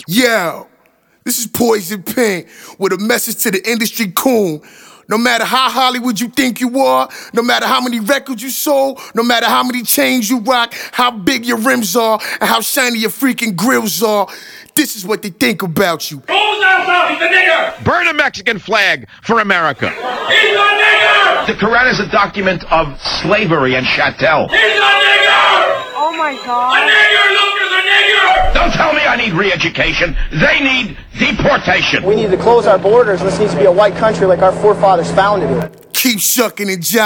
Yo, this is Poison Pen with a message to the industry coon. No matter how Hollywood you think you are, no matter how many records you sold, no matter how many chains you rock, how big your rims are, and how shiny your freaking grills are, this is what they think about you. He's a nigger! Burn a Mexican flag for America. He's a nigger! The Quran is a document of slavery and chattel. He's a nigger! Oh my A God. nigger, Lucas, a nigger! Don't tell me I need re-education. They need deportation. We need to close our borders. This needs to be a white country like our forefathers founded it. Keep shucking and jiving.